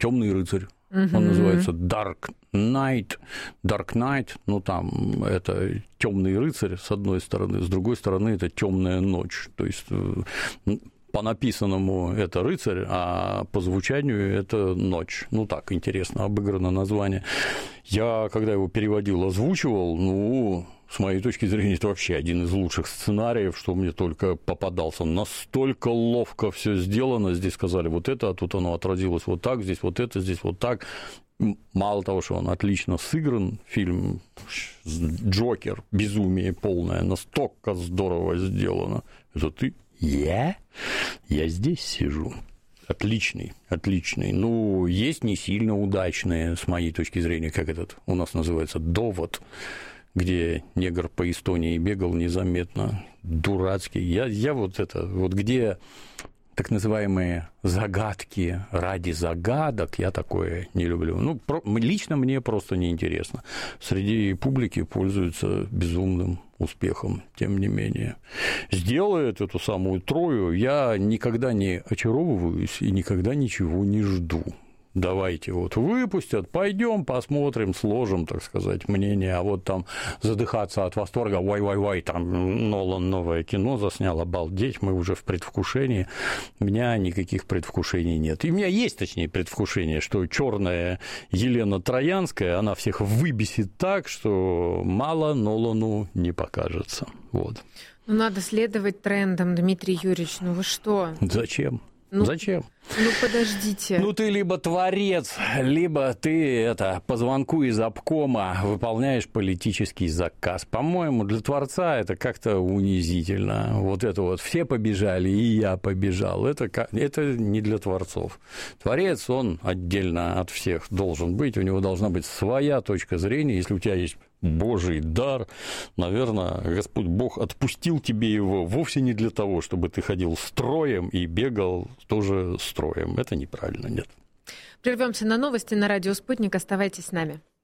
«Темный рыцарь». Он называется Dark Knight. Dark Knight, ну, там это темный рыцарь, с одной стороны, с другой стороны, это темная ночь. То есть по написанному это рыцарь, а по звучанию это ночь. Ну, так, интересно обыграно название. Я, когда его переводил, озвучивал, ну, с моей точки зрения, это вообще один из лучших сценариев, что мне только попадался. Настолько ловко все сделано. Здесь сказали вот это, а тут оно отразилось вот так, здесь вот это, здесь вот так. Мало того, что он отлично сыгран, фильм «Джокер», безумие полное, настолько здорово сделано. Это ты? Я здесь сижу. Отличный, отличный. Ну, есть не сильно удачные, с моей точки зрения, как этот у нас называется, «Довод», где негр по Эстонии бегал незаметно, дурацкий. Я вот это, вот где так называемые загадки ради загадок, я такое не люблю. Ну, лично мне просто неинтересно. Среди публики пользуются безумным успехом, тем не менее. Сделает эту самую Трою, я никогда не очаровываюсь и никогда ничего не жду. Давайте вот выпустят, пойдем посмотрим, сложим, так сказать, мнение, а вот там задыхаться от восторга, вай, там Нолан новое кино заснял, обалдеть, мы уже в предвкушении, у меня никаких предвкушений нет. И у меня есть, точнее, предвкушение, что черная Елена Троянская, она всех выбесит так, что мало Нолану не покажется. Вот. Ну, надо следовать трендам, Дмитрий Юрьевич, ну вы что? Зачем? Зачем? Ну, подождите. Ну, ты либо творец, либо ты по звонку из обкома выполняешь политический заказ. По-моему, для творца это как-то унизительно. Вот это вот все побежали, и я побежал. Это не для творцов. Творец, он отдельно от всех должен быть, у него должна быть своя точка зрения. Если у тебя есть Божий дар, наверное, Господь Бог отпустил тебе его вовсе не для того, чтобы ты ходил строем и бегал тоже строем. Это неправильно, нет. Прервемся на новости на радио «Спутник». Оставайтесь с нами.